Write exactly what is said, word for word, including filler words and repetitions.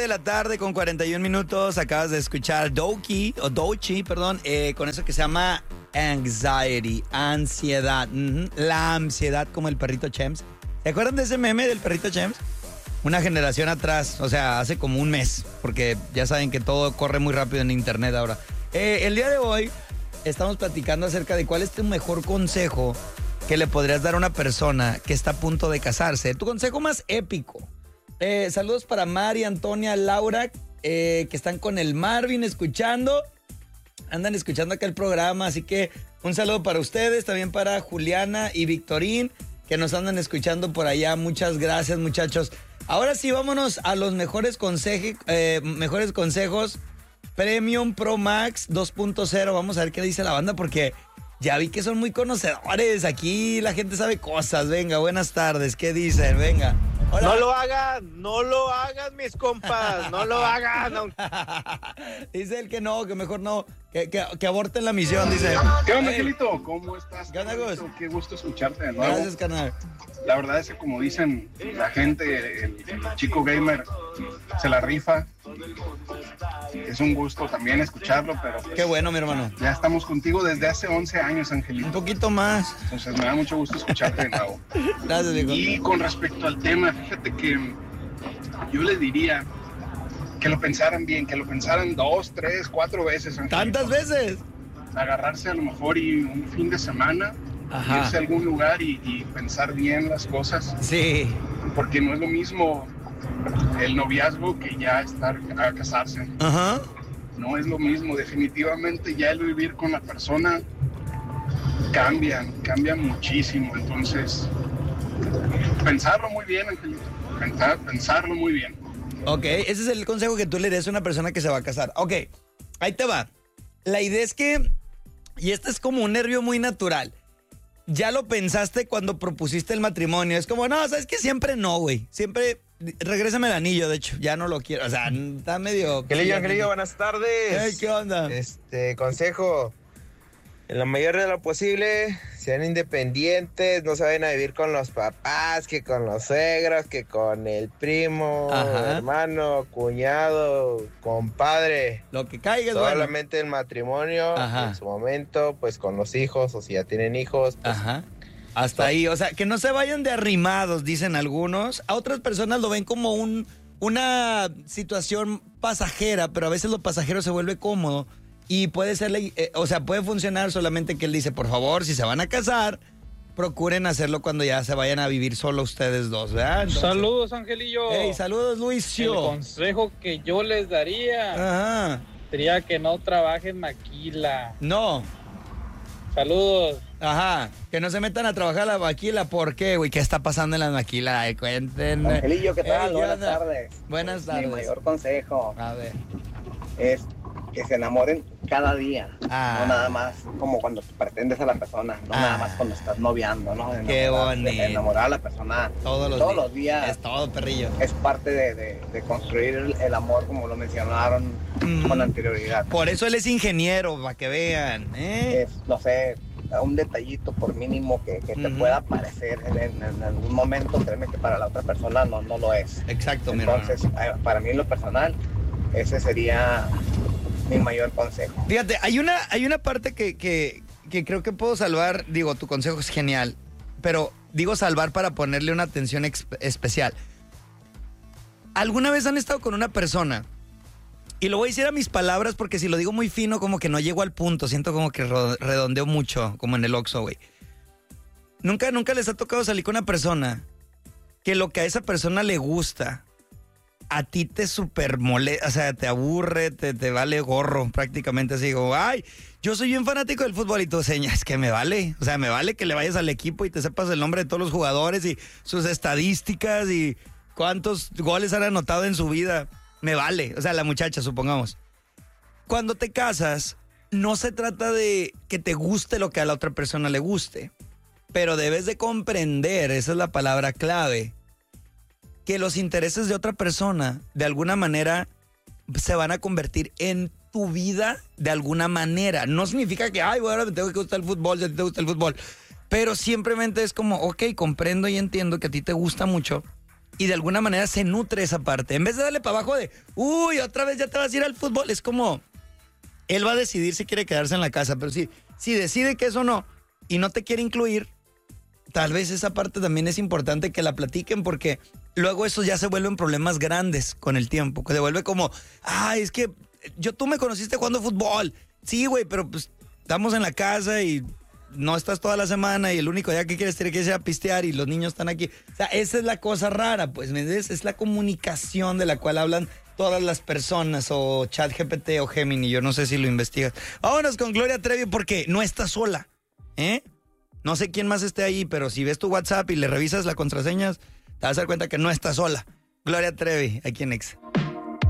de la tarde con cuarenta y un minutos. Acabas de escuchar Doki, o Dochi, perdón, eh, con eso que se llama Anxiety, ansiedad. Uh-huh. La ansiedad como el perrito Chems. ¿Se acuerdan de ese meme del perrito Chems? Una generación atrás, o sea, hace como un mes, porque ya saben que todo corre muy rápido en internet ahora. Eh, el día de hoy estamos platicando acerca de cuál es tu mejor consejo que le podrías dar a una persona que está a punto de casarse. Tu consejo más épico. Eh, saludos para Mari, Antonia, Laura, eh, que están con el Marvin escuchando. Andan escuchando acá el programa, así que un saludo para ustedes, también para Juliana y Victorín, que nos andan escuchando por allá. Muchas gracias, muchachos. Ahora sí, vámonos a los mejores, conseje, eh, mejores consejos. Premium Pro Max dos punto cero. Vamos a ver qué dice la banda, porque ya vi que son muy conocedores. Aquí la gente sabe cosas. Venga, buenas tardes. ¿Qué dicen? Venga. Hola. No lo hagan, no lo hagan, mis compas, no lo hagan. Dice él que no, que mejor no, que, que, que aborten la misión, dice. ¿Qué onda, Angelito? ¿Cómo estás? ¿Qué onda, Gus? Qué gusto escucharte de nuevo. Gracias, carnal. La verdad es que, como dicen la gente, el, el chico gamer se la rifa. Es un gusto también escucharlo, pero... Pues, qué bueno, mi hermano. Ya estamos contigo desde hace once años, Angelito. Un poquito más. Entonces me da mucho gusto escucharte de nuevo. Gracias, hijo. Y con respecto al tema, fíjate que yo les diría que lo pensaran bien, que lo pensaran dos, tres, cuatro veces, Angelito. ¿Tantas veces? Agarrarse a lo mejor y un fin de semana, ajá, irse a algún lugar y, y pensar bien las cosas. Sí. Porque no es lo mismo el noviazgo que ya estar a casarse. Ajá. No es lo mismo, definitivamente ya el vivir con la persona cambia, cambia muchísimo. Entonces, pensarlo muy bien, Angelito. Pensar, pensarlo muy bien. Ok, ese es el consejo que tú le des a una persona que se va a casar. Ok, ahí te va. La idea es que, y este es como un nervio muy natural, ya lo pensaste cuando propusiste el matrimonio. Es como, no, sabes que siempre no, güey. Siempre, regrésame el anillo, de hecho, ya no lo quiero. O sea, está medio... Angelillo, Angelillo, buenas tardes. Hey, ¿qué onda? Este, consejo, en la medida de lo posible, sean independientes, no se vayan a vivir con los papás, que con los suegros, que con el primo, ajá, hermano, cuñado, compadre. Lo que caiga es solamente bueno. El matrimonio, ajá, en su momento, pues con los hijos, o si ya tienen hijos. Pues, ajá. Hasta ahí, o sea, que no se vayan de arrimados, dicen algunos. A otras personas lo ven como un, una situación pasajera, pero a veces lo pasajero se vuelve cómodo. Y puede ser, eh, o sea, puede funcionar, solamente que él dice, por favor, si se van a casar, procuren hacerlo cuando ya se vayan a vivir solo ustedes dos, ¿verdad? Entonces, saludos, Angelillo. Hey, saludos, Luisio. El consejo que yo les daría, ajá, sería que no trabajen maquila. No. Saludos. Ajá, que no se metan a trabajar a la maquila. ¿Por qué, güey? ¿Qué está pasando en la maquila? Eh, cuéntenme. Angelillo, ¿qué tal? Hey, Buenas onda? tardes. Buenas tardes. Mi mayor consejo a ver. es que se enamoren cada día, ah. no nada más como cuando pretendes a la persona, no ah. nada más cuando estás noviando, ¿no? Enamorar, qué bonito. Enamorar a la persona todos los, todos días. los días. Es todo, perrillo. Es parte de, de, de construir el, el amor, como lo mencionaron mm. con anterioridad. Por eso él es ingeniero, para que vean. ¿eh? Es, no sé, un detallito por mínimo que, que te uh-huh. pueda parecer en, en, en algún momento, créeme que para la otra persona no, no lo es. Exacto, entonces, mi hermano. Para mí en lo personal, ese sería mi mayor consejo. Fíjate, hay una, hay una parte que, que, que creo que puedo salvar. Digo, tu consejo es genial, pero digo salvar para ponerle una atención ex- especial. ¿Alguna vez han estado con una persona? Y lo voy a decir a mis palabras porque si lo digo muy fino, como que no llego al punto. Siento como que redondeo mucho, como en el Oxxo, güey. ¿Nunca, nunca les ha tocado salir con una persona que lo que a esa persona le gusta a ti te super molesta, o sea, te aburre, te, te vale gorro prácticamente? Así digo, ay, yo soy bien fanático del fútbol y tú señas que me vale, o sea, me vale que le vayas al equipo y te sepas el nombre de todos los jugadores y sus estadísticas y cuántos goles han anotado en su vida, me vale, o sea, la muchacha, supongamos. Cuando te casas, no se trata de que te guste lo que a la otra persona le guste, pero debes de comprender, esa es la palabra clave, que los intereses de otra persona, de alguna manera, se van a convertir en tu vida de alguna manera. No significa que, ay, bueno, me tengo que gustar el fútbol, si a ti te gusta el fútbol. Pero simplemente es como, ok, comprendo y entiendo que a ti te gusta mucho y de alguna manera se nutre esa parte. En vez de darle para abajo de, uy, otra vez ya te vas a ir al fútbol, es como, él va a decidir si quiere quedarse en la casa, pero si, si decide que eso no, y no te quiere incluir, tal vez esa parte también es importante que la platiquen, porque luego eso ya se vuelven problemas grandes con el tiempo, que se vuelve como, ay, es que yo, tú me conociste jugando fútbol, sí, güey, pero pues estamos en la casa y no estás toda la semana y el único día que quieres tener que ir a pistear y los niños están aquí. O sea, esa es la cosa rara, pues, ¿me entiendes? Es la comunicación de la cual hablan todas las personas, o ChatGPT o Gemini, yo no sé si lo investigas. Vámonos con Gloria Trevi porque no está sola, ¿eh? No sé quién más esté ahí, pero si ves tu WhatsApp y le revisas las contraseñas, te vas a dar cuenta que no está sola. Gloria Trevi, aquí en Exa.